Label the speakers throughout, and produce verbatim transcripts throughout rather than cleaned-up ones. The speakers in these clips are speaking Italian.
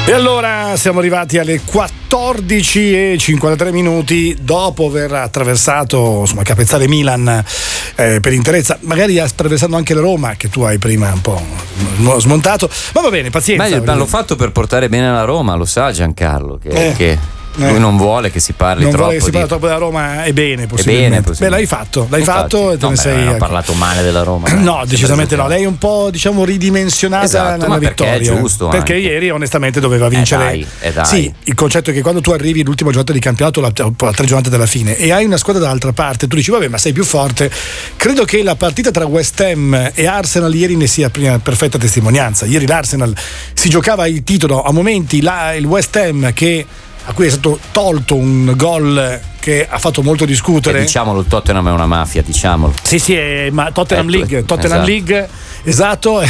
Speaker 1: E allora siamo arrivati alle quattordici e cinquantatré minuti dopo aver attraversato, insomma, Capezzale Milan eh, per interezza, magari attraversando anche la Roma che tu hai prima un po' smontato, ma va bene, pazienza.
Speaker 2: Meglio, l'ho fatto per portare bene la Roma, lo sa Giancarlo che,
Speaker 1: eh.
Speaker 2: che...
Speaker 1: Eh.
Speaker 2: Lui non vuole che si parli
Speaker 1: non
Speaker 2: troppo.
Speaker 1: Non vuole che si parli
Speaker 2: di...
Speaker 1: troppo della Roma, è bene, possibilmente.
Speaker 2: È bene, possibilmente.
Speaker 1: Beh, l'hai fatto, l'hai
Speaker 2: Infatti,
Speaker 1: fatto e te
Speaker 2: no,
Speaker 1: ne
Speaker 2: beh,
Speaker 1: sei.
Speaker 2: Non ho parlato male della Roma.
Speaker 1: No, decisamente no. Lei è un po', diciamo, ridimensionata
Speaker 2: esatto,
Speaker 1: nella
Speaker 2: ma
Speaker 1: vittoria.
Speaker 2: Perché è giusto.
Speaker 1: Perché
Speaker 2: anche.
Speaker 1: ieri, onestamente, doveva vincere.
Speaker 2: Eh dai, eh dai.
Speaker 1: Sì, il concetto è che quando tu arrivi l'ultima giornata di campionato, la, la tre giornate dalla fine, e hai una squadra dall'altra parte, tu dici, vabbè, ma sei più forte. Credo che la partita tra West Ham e Arsenal ieri ne sia prima perfetta testimonianza. Ieri l'Arsenal si giocava il titolo, a momenti la, il West Ham che a cui è stato tolto un gol che ha fatto molto discutere.
Speaker 2: E diciamolo, il Tottenham è una mafia, diciamolo.
Speaker 1: Sì, sì, è, ma Tottenham
Speaker 2: ecco,
Speaker 1: League, Tottenham
Speaker 2: esatto.
Speaker 1: League, esatto.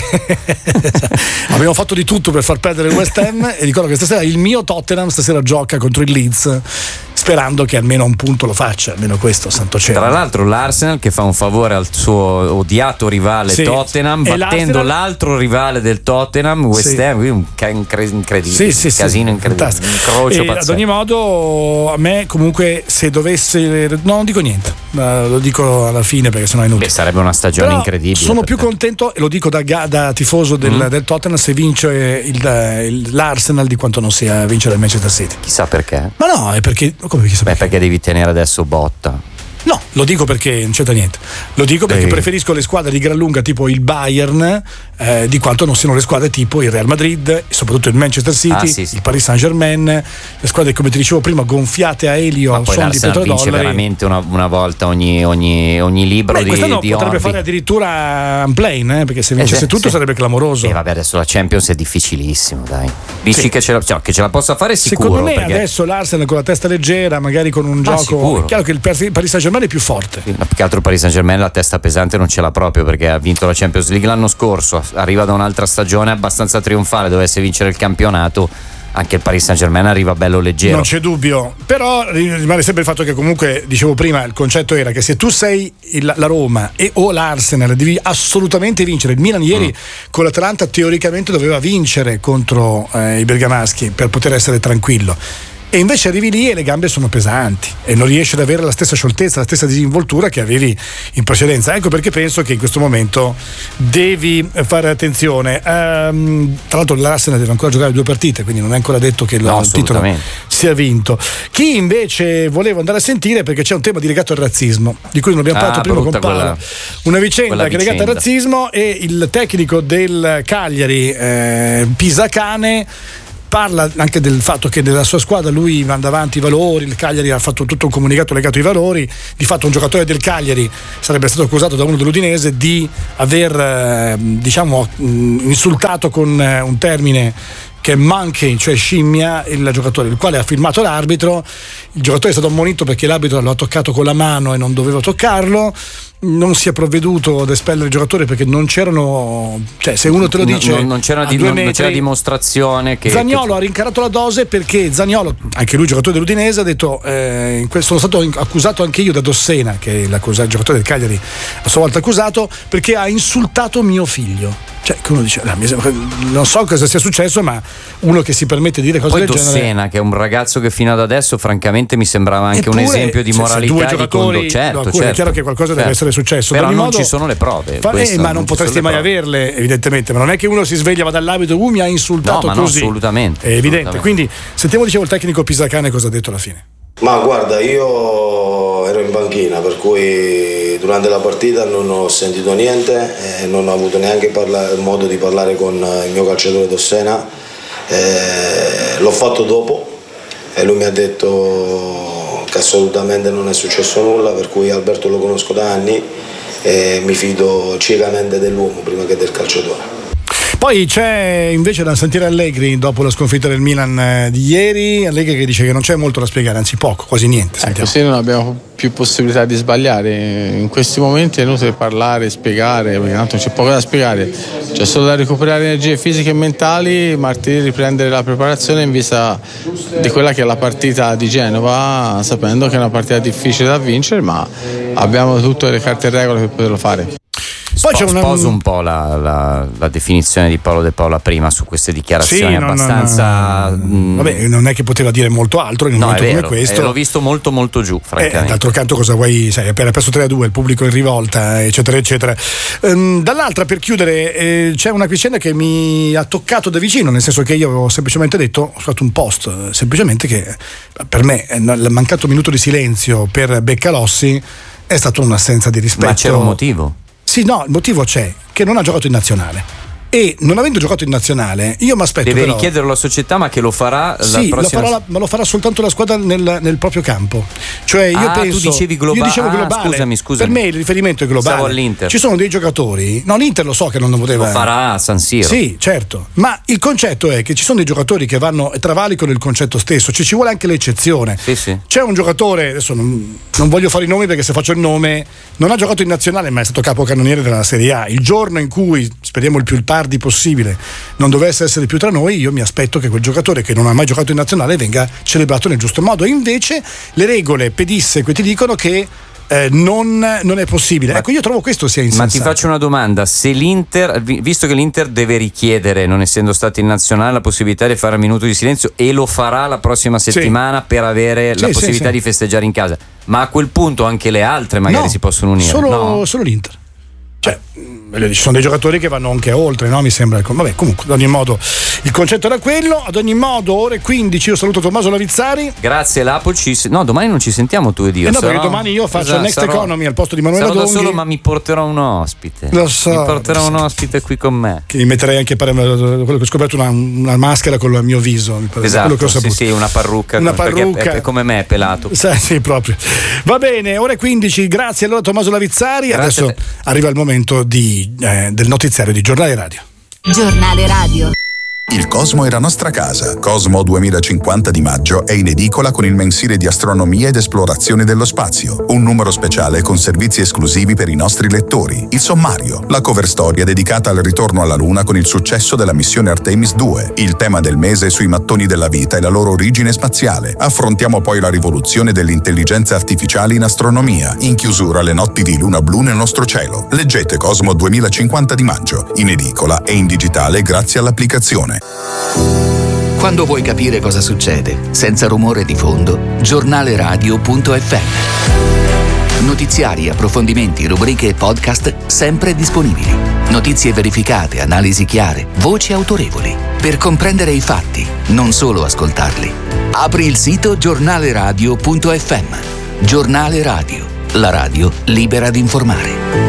Speaker 1: Abbiamo fatto di tutto per far perdere il West Ham e ricordo che stasera il mio Tottenham stasera gioca contro il Leeds, sperando che almeno un punto lo faccia, almeno questo, santo cielo.
Speaker 2: Tra l'altro l'Arsenal che fa un favore al suo odiato rivale sì. Tottenham,
Speaker 1: e
Speaker 2: battendo
Speaker 1: l'Arsenal...
Speaker 2: l'altro rivale del Tottenham, West
Speaker 1: sì.
Speaker 2: Ham, un ca- incredibile,
Speaker 1: sì, sì,
Speaker 2: un casino
Speaker 1: sì,
Speaker 2: incredibile,
Speaker 1: fantastico.
Speaker 2: un crocio
Speaker 1: e
Speaker 2: pazzesco.
Speaker 1: Ad ogni modo, a me comunque, se dovesse, no, non dico niente, lo dico alla fine perché sennò è inutile.
Speaker 2: Beh, sarebbe una stagione
Speaker 1: però
Speaker 2: incredibile.
Speaker 1: Sono più
Speaker 2: te.
Speaker 1: contento, e lo dico da, da tifoso del, mm. del Tottenham, se vince il, il, l'Arsenal di quanto non sia vincere il Manchester City.
Speaker 2: Chissà perché.
Speaker 1: Ma no, è perché come chissà
Speaker 2: Beh,
Speaker 1: perché?
Speaker 2: perché devi tenere adesso botta.
Speaker 1: No, lo dico perché non c'entra niente. Lo dico perché
Speaker 2: Ehi.
Speaker 1: preferisco le squadre di gran lunga tipo il Bayern eh, di quanto non siano le squadre tipo il Real Madrid e soprattutto il Manchester City,
Speaker 2: ah, sì, sì.
Speaker 1: il Paris Saint-Germain, le squadre come ti dicevo prima gonfiate a elio,
Speaker 2: ma poi
Speaker 1: suon di
Speaker 2: l'Arsenal vince
Speaker 1: petrodollari.
Speaker 2: veramente una, una volta ogni, ogni, ogni libro.
Speaker 1: Beh,
Speaker 2: di
Speaker 1: quest'anno
Speaker 2: di
Speaker 1: potrebbe
Speaker 2: Orbi.
Speaker 1: fare addirittura un plane eh, perché se vincesse
Speaker 2: eh,
Speaker 1: tutto
Speaker 2: sì.
Speaker 1: sarebbe clamoroso.
Speaker 2: E vabbè, adesso la Champions è difficilissimo, dai. Dici
Speaker 1: sì.
Speaker 2: che, ce la, cioè, che ce la possa fare sicuro.
Speaker 1: Secondo me
Speaker 2: perché...
Speaker 1: adesso l'Arsenal con la testa leggera, magari con un
Speaker 2: ah,
Speaker 1: gioco
Speaker 2: sicuro.
Speaker 1: è chiaro che il Paris Saint-Germain è più forte.
Speaker 2: Ma più che altro il Paris Saint-Germain la testa pesante non ce l'ha proprio perché ha vinto la Champions League l'anno scorso, arriva da un'altra stagione abbastanza trionfale, dovesse vincere il campionato, anche il Paris Saint-Germain arriva bello leggero.
Speaker 1: Non c'è dubbio, però rimane sempre il fatto che comunque, dicevo prima, il concetto era che se tu sei il, la Roma e o l'Arsenal devi assolutamente vincere. Il Milan ieri mm. con l'Atalanta teoricamente doveva vincere contro eh, i bergamaschi per poter essere tranquillo. E invece arrivi lì e le gambe sono pesanti e non riesci ad avere la stessa scioltezza, la stessa disinvoltura che avevi in precedenza. Ecco perché penso che in questo momento devi fare attenzione. Um, tra l'altro l'Arsenal deve ancora giocare due partite, quindi non è ancora detto che
Speaker 2: no,
Speaker 1: il titolo sia vinto. Chi invece volevo andare a sentire, perché c'è un tema legato al razzismo, di cui non abbiamo parlato
Speaker 2: ah,
Speaker 1: prima con Paolo,
Speaker 2: quella,
Speaker 1: una vicenda che è legata
Speaker 2: vicenda.
Speaker 1: al razzismo, e il tecnico del Cagliari, eh, Pisacane, parla anche del fatto che nella sua squadra lui manda avanti i valori. Il Cagliari ha fatto tutto un comunicato legato ai valori. Di fatto un giocatore del Cagliari sarebbe stato accusato da uno dell'Udinese di aver eh, diciamo insultato con eh, un termine che è monkey, cioè scimmia, il giocatore, il quale ha firmato l'arbitro. Il giocatore è stato ammonito perché l'arbitro lo ha toccato con la mano e non doveva toccarlo. Non si è provveduto ad espellere il giocatore perché non c'erano, cioè se uno te lo dice,
Speaker 2: non, non, c'era, di, non, non c'era dimostrazione che
Speaker 1: Zaniolo
Speaker 2: che...
Speaker 1: ha rincarato la dose, perché Zaniolo, anche lui giocatore dell'Udinese, ha detto eh, in questo, sono stato accusato anche io da Dossena, che è il giocatore del Cagliari a sua volta accusato, perché ha insultato mio figlio. Cioè che uno dice non so cosa sia successo, ma uno che si permette di dire cose
Speaker 2: poi
Speaker 1: del
Speaker 2: Dossena,
Speaker 1: genere,
Speaker 2: che è un ragazzo che fino ad adesso francamente mi sembrava anche
Speaker 1: eppure,
Speaker 2: un esempio di moralità,
Speaker 1: due giocatori,
Speaker 2: di condotta. Certo,
Speaker 1: no,
Speaker 2: certo,
Speaker 1: è chiaro che qualcosa
Speaker 2: certo.
Speaker 1: deve essere successo,
Speaker 2: però
Speaker 1: non
Speaker 2: non
Speaker 1: modo,
Speaker 2: ci sono le prove,
Speaker 1: fa, eh, ma non, non potresti mai
Speaker 2: prove.
Speaker 1: averle evidentemente, ma non è che uno si sveglia, va dall'abito, uh, mi ha insultato,
Speaker 2: no, ma
Speaker 1: così
Speaker 2: no, assolutamente,
Speaker 1: è evidente,
Speaker 2: assolutamente.
Speaker 1: Quindi sentiamo, dicevo, il tecnico Pisacane cosa ha detto alla fine.
Speaker 3: Ma guarda, io ero in panchina, per cui durante la partita non ho sentito niente e non ho avuto neanche parla- modo di parlare con il mio calciatore Dossena. Eh, l'ho fatto dopo e lui mi ha detto che assolutamente non è successo nulla, per cui Alberto lo conosco da anni e mi fido ciecamente dell'uomo prima che del calciatore.
Speaker 1: Poi c'è invece da sentire Allegri dopo la sconfitta del Milan eh, di ieri. Allegri che dice che non c'è molto da spiegare, anzi poco, quasi niente.
Speaker 4: Ecco, se non abbiamo più possibilità di sbagliare in questi momenti è inutile parlare, spiegare, perché tanto c'è poco da spiegare, c'è solo da recuperare energie fisiche e mentali, martedì riprendere la preparazione in vista di quella che è la partita di Genova, sapendo che è una partita difficile da vincere, ma abbiamo tutte le carte in regola per poterlo fare.
Speaker 1: Poi c'è una...
Speaker 2: Sposo un po' la, la, la definizione di Paolo De Paola prima su queste dichiarazioni,
Speaker 1: sì, no,
Speaker 2: abbastanza.
Speaker 1: No, no. Vabbè, non è che poteva dire molto altro in un
Speaker 2: no,
Speaker 1: momento
Speaker 2: vero,
Speaker 1: come questo.
Speaker 2: Eh, l'ho visto molto molto giù, francamente.
Speaker 1: Eh, d'altro canto, cosa vuoi? Sai, appena perso tre a due, il pubblico in rivolta, eccetera, eccetera. Ehm, dall'altra, per chiudere, eh, c'è una vicenda che mi ha toccato da vicino, nel senso che io avevo semplicemente detto, ho fatto un post, semplicemente che per me il mancato minuto di silenzio per Beccalossi è stata un'assenza di rispetto.
Speaker 2: Ma c'era un motivo?
Speaker 1: Sì, no, il motivo c'è, che non ha giocato in nazionale. E non avendo giocato in nazionale, io mi aspetto.
Speaker 2: Deve
Speaker 1: però,
Speaker 2: richiederlo alla società, ma che lo farà la
Speaker 1: sì,
Speaker 2: prossima.
Speaker 1: Lo farà la, ma lo farà soltanto la squadra nel, nel proprio campo. Cioè, io
Speaker 2: ah,
Speaker 1: penso.
Speaker 2: tu dicevi globale.
Speaker 1: Io dicevo
Speaker 2: ah,
Speaker 1: globale.
Speaker 2: Scusami, scusami.
Speaker 1: Per me il riferimento è globale.
Speaker 2: Stavo all'Inter.
Speaker 1: Ci sono dei giocatori. No, l'Inter lo so che non lo poteva.
Speaker 2: Lo farà a San Siro.
Speaker 1: Sì, certo. Ma il concetto è che ci sono dei giocatori che vanno e travalicano il concetto stesso. Cioè, ci vuole anche l'eccezione.
Speaker 2: Sì, sì.
Speaker 1: C'è un giocatore, adesso non, non voglio fare i nomi perché se faccio il nome, non ha giocato in nazionale, ma è stato capocannoniere della Serie A. Il giorno in cui, speriamo il più tardi possibile, non dovesse essere più tra noi, io mi aspetto che quel giocatore che non ha mai giocato in nazionale venga celebrato nel giusto modo. E invece le regole pedisseque ti dicono che eh, non, non è possibile. Ma, ecco, io trovo questo sia insensato.
Speaker 2: Ma ti faccio una domanda: se l'Inter, visto che l'Inter deve richiedere, non essendo stato in nazionale, la possibilità di fare un minuto di silenzio, e lo farà la prossima settimana sì. per avere sì, la possibilità sì, sì. di festeggiare in casa, ma a quel punto anche le altre magari
Speaker 1: no,
Speaker 2: si possono unire?
Speaker 1: Solo,
Speaker 2: no?
Speaker 1: solo l'Inter. Cioè, ci sono dei giocatori che vanno anche oltre, no? Mi sembra. Vabbè, comunque, ad ogni modo, il concetto era quello. Ad ogni modo, ore quindici, io saluto Tommaso Lavizzari.
Speaker 2: Grazie, Lapo. Ci... No, domani non ci sentiamo tu ed io.
Speaker 1: Eh no,
Speaker 2: sarò...
Speaker 1: perché domani io faccio
Speaker 2: esatto,
Speaker 1: Next
Speaker 2: sarò...
Speaker 1: Economy al posto di Manuela
Speaker 2: sarò
Speaker 1: Donghi.
Speaker 2: da solo, ma mi porterò un ospite.
Speaker 1: Lo so.
Speaker 2: Mi porterò
Speaker 1: lo so.
Speaker 2: un ospite qui con me.
Speaker 1: Che mi metterei anche per quello che ho scoperto, una, una maschera con il mio viso. Mi pare,
Speaker 2: esatto,
Speaker 1: quello che ho saputo.
Speaker 2: sì, sì, una parrucca.
Speaker 1: Una parrucca.
Speaker 2: È, è come me, è pelato.
Speaker 1: Sì, sì, proprio. Va bene, ore quindici. Grazie allora Tommaso Lavizzari.
Speaker 2: Grazie.
Speaker 1: Adesso arriva il momento di Eh, del notiziario di Giornale Radio.
Speaker 5: Giornale Radio.
Speaker 6: Il Cosmo è la nostra casa. Cosmo duemilacinquanta di maggio è in edicola con il mensile di astronomia ed esplorazione dello spazio. Un numero speciale con servizi esclusivi per i nostri lettori. Il sommario, la cover storia dedicata al ritorno alla Luna con il successo della missione Artemis due. Il tema del mese sui mattoni della vita e la loro origine spaziale. Affrontiamo poi la rivoluzione dell'intelligenza artificiale in astronomia. In chiusura le notti di luna blu nel nostro cielo. Leggete Cosmo duemilacinquanta di maggio, in edicola e in digitale grazie all'applicazione.
Speaker 7: Quando vuoi capire cosa succede, senza rumore di fondo, giornaleradio punto effe emme. Notiziari, approfondimenti, rubriche e podcast sempre disponibili. Notizie verificate, analisi chiare, voci autorevoli. Per comprendere i fatti, non solo ascoltarli. Apri il sito giornaleradio punto effe emme. Giornale Radio, la radio libera di informare.